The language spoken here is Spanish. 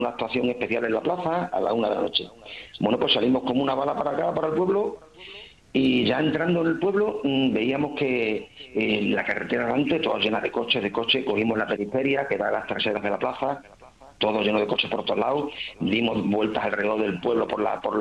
una actuación especial en la plaza a la 1 de la noche. Bueno, pues salimos como una bala para acá, para el pueblo, y ya entrando en el pueblo veíamos que la carretera delante, toda llena de coches, cogimos la periferia, que da a las traseras de la plaza, todo lleno de coches por todos lados, dimos vueltas alrededor del pueblo por